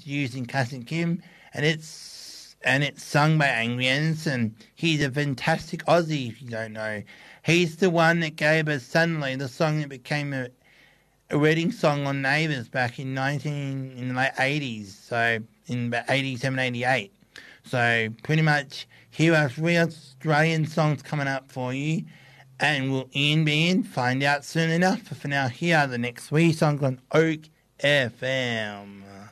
is used in Classic Kim, and it's sung by Angry Anderson. He's a fantastic Aussie, if you don't know. He's the one that gave us Suddenly, the song that became a wedding song on Neighbours back in the late 80s, so in about 87, 88. So pretty much here are 3 Australian songs coming up for you, and will Ian be in? Find out soon enough. But for now, here are the next 3 songs on Oak FM.